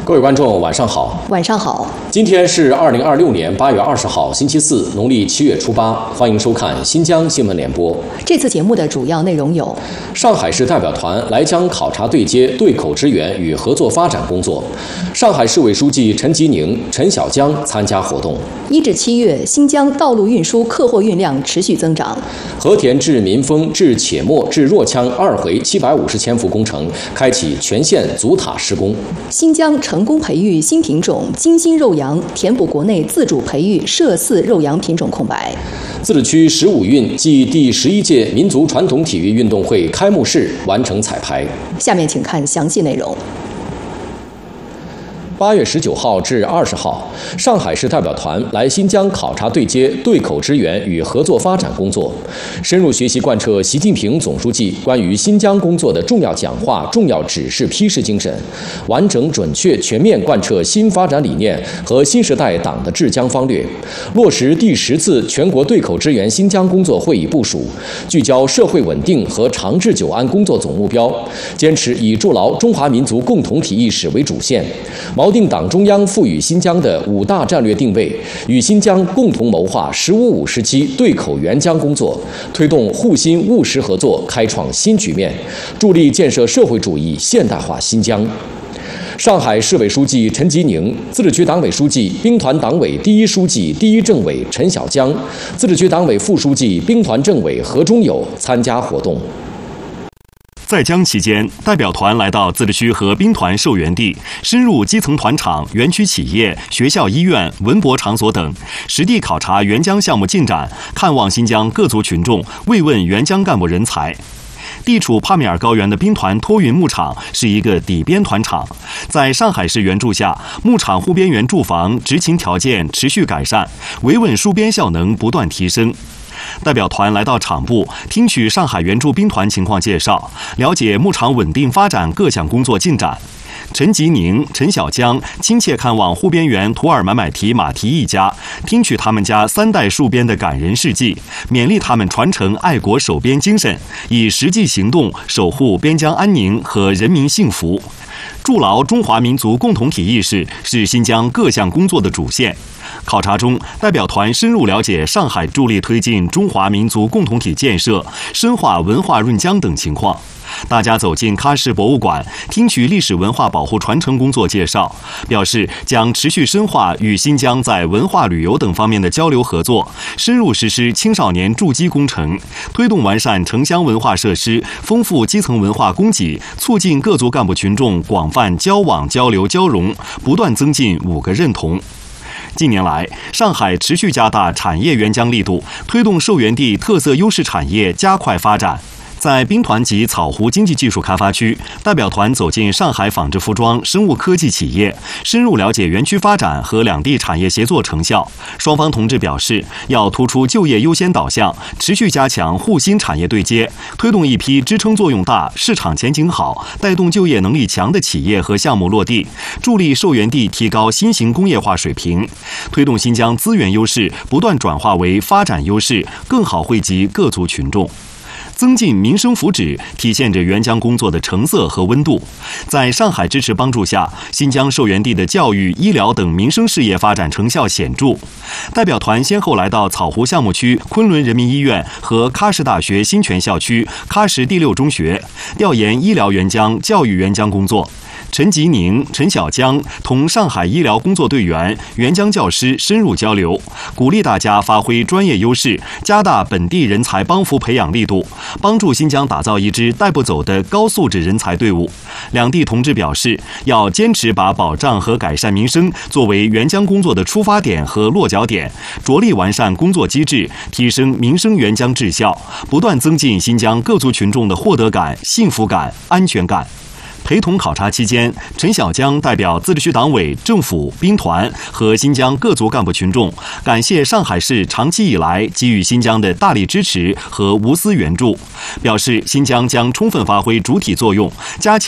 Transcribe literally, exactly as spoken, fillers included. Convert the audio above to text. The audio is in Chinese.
各位观众，晚上好。 晚上好。 今天是二零二六年八月二十号，星期四，农历七月初八。欢迎收看新疆新闻联播。 这次节目的主要内容有： 上海市代表团来疆考察对接对口支援与合作发展工作；上海市委书记陈吉宁、陈小江参加活动。 一至七月，新疆道路运输客货运量持续增长。 和田至民丰至且末至若羌二回七百五十千伏工程开启全线阻塔施工。 新疆成功培育新品种金星肉羊，填补国内自主培育涉饲肉羊品种空白。 自治区十五运暨第十一届民族传统体育运动会开幕式完成彩排。 下面请看详细内容。 八月十九号至二十号，上海市代表团来新疆考察对接对口支援与合作发展工作，深入学习贯彻习近平总书记关于新疆工作的重要讲话、重要指示批示精神，完整准确全面贯彻新发展理念和新时代党的治疆方略，落实第十次全国对口支援新疆工作会议部署，聚焦社会稳定和长治久安工作总目标，坚持以筑牢中华民族共同体意识为主线，锚定党中央赋予新疆的五大战略定位，与新疆共同谋划“十五五”时期对口援疆工作，推动沪新务实合作开创新局面，助力建设社会主义现代化新疆。上海市委书记陈吉宁、自治区党委书记、兵团党委第一书记、第一政委陈小江、自治区党委副书记、兵团政委何忠友参加活动。 在疆期间，代表团来到自治区和兵团受援地，深入基层团场、园区企业、学校、医院、文博场所等，实地考察援疆项目进展，看望新疆各族群众，慰问援疆干部人才。地处帕米尔高原的兵团托运牧场是一个底边团场，在上海市援助下，牧场护边员住房执勤条件持续改善，维稳戍边效能不断提升。代表团来到场部，听取上海援助兵团情况介绍，了解牧场稳定发展各项工作进展。陈吉宁、陈小江亲切看望护边员图尔买买提马提一家，听取他们家三代戍边的感人事迹，勉励他们传承爱国守边精神，以实际行动守护边疆安宁和人民幸福。筑牢中华民族共同体意识是新疆各项工作的主线。考察中，代表团深入了解上海助力推进中华民族共同体建设、深化文化润疆等情况。大家走进喀什博物馆，听取历史文化保护传承工作介绍，表示将持续深化与新疆在文化旅游等方面的交流合作，深入实施青少年筑基工程，推动完善城乡文化设施，丰富基层文化供给，促进各族干部群众广泛交往交流交融，不断增进五个认同。近年来，上海持续加大产业援疆力度，推动受援地特色优势产业加快发展。在兵团及草湖经济技术开发区，代表团走进上海纺织服装、生物科技企业，深入了解园区发展和两地产业协作成效。双方同志表示，要突出就业优先导向，持续加强沪新产业对接，推动一批支撑作用大、市场前景好、带动就业能力强的企业和项目落地，助力受援地提高新型工业化水平，推动新疆资源优势不断转化为发展优势，更好惠及各族群众。增进民生福祉，体现着援疆工作的成色和温度。在上海支持帮助下，新疆受援地的教育、医疗等民生事业发展成效显著。代表团先后来到草湖项目区昆仑人民医院和喀什大学新泉校区喀什第六中学，调研医疗援疆、教育援疆工作。陈吉宁、陈小江同上海医疗工作队员、援疆教师深入交流，鼓励大家发挥专业优势，加大本地人才帮扶培养力度，帮助新疆打造一支带不走的高素质人才队伍。两地同志表示，要坚持把保障和改善民生作为援疆工作的出发点和落脚点，着力完善工作机制，提升民生援疆质效，不断增进新疆各族群众的获得感、幸福感、安全感。陪同考察期间，陈小江代表自治区党委、政府、兵团和新疆各族干部群众，感谢上海市长期以来给予新疆的大力支持和无私援助，表示新疆将充分发挥主体作用，加强